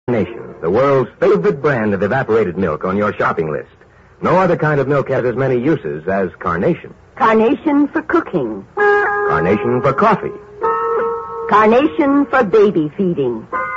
Carnation, the world's favorite brand of evaporated milk on your shopping list. No other kind of milk has as many uses as Carnation. Carnation for cooking. Carnation for coffee. Carnation for baby feeding.